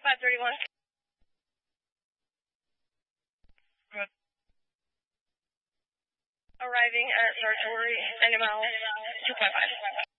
531. Good. Arriving at North Worry, 90 miles, 2.5.